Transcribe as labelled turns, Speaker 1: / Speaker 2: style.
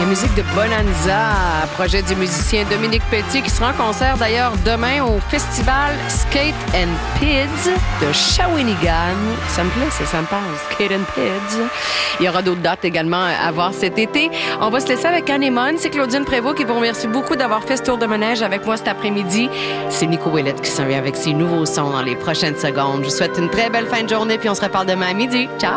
Speaker 1: musique de Bonanza, projet du musicien Dominique Pelletier qui sera en concert d'ailleurs demain au festival Skate and Pids de Shawinigan. Ça me plaît, ça me parle, Skate and Pids. Il y aura d'autres dates également à voir cet été. On va se laisser avec Anémone. C'est Claudine Prévost qui vous remercie beaucoup d'avoir fait ce tour de manège avec moi cet après-midi. C'est Nico Ouellette qui s'en vient avec ses nouveaux sons dans les prochaines secondes. Je vous souhaite une très belle fin de journée puis on se reparle demain à midi. Ciao!